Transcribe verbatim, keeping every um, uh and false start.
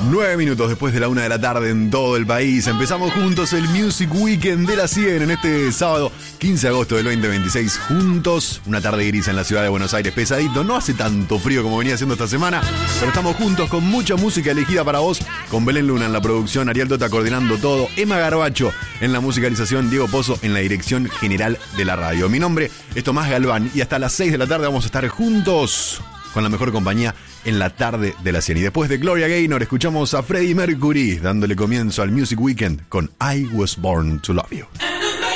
Nueve minutos después de la una de la tarde en todo el país. Empezamos juntos el Music Weekend de la cien en este sábado quince de agosto del veinte veintiséis. Juntos, una tarde gris en la ciudad de Buenos Aires. Pesadito, no hace tanto frío como venía haciendo esta semana, pero estamos juntos con mucha música elegida para vos. Con Belén Luna en la producción, Ariel Tota coordinando todo, Emma Garbacho en la musicalización, Diego Pozo en la dirección general de la radio. Mi nombre es Tomás Galván y hasta las seis de la tarde vamos a estar juntos con la mejor compañía en la tarde de la cien. Y después de Gloria Gaynor escuchamos a Freddie Mercury dándole comienzo al Music Weekend con I Was Born to Love You.